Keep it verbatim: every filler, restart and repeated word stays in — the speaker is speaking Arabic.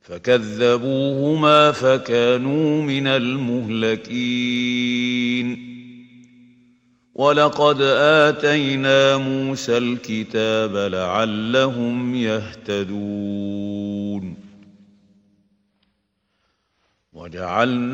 فكذبوهما فكانوا من المهلكين. ولقد آتينا موسى الكتاب لعلهم يهتدون. وجعلنا